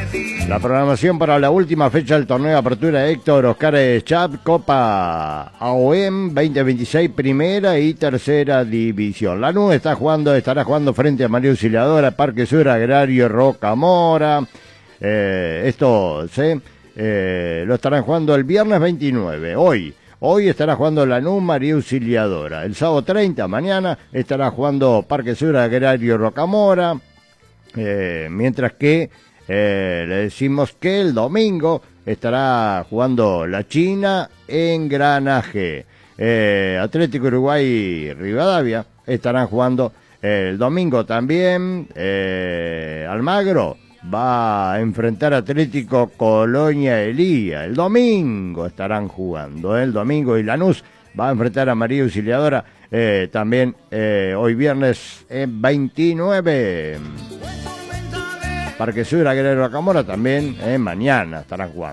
La programación para la última fecha del torneo de apertura Héctor Oscar Chap, Copa AOM 2026, primera y tercera división. Lanús estará jugando frente a María Auxiliadora, Parque Sur Agrario Rocamora. Lo estarán jugando el viernes 29, Hoy estará jugando Lanús, María Auxiliadora. El sábado 30, mañana, estará jugando Parque Sur Agrario Rocamora. Mientras que le decimos que el domingo estará jugando la China en Granaje. Atlético Uruguay Rivadavia estarán jugando el domingo también. Almagro va a enfrentar Atlético Colonia Elía. El domingo estarán jugando. El domingo, y Lanús va a enfrentar a María Auxiliadora también hoy viernes 29. Parque Sur Aguilera Rocamora también mañana estarán jugando.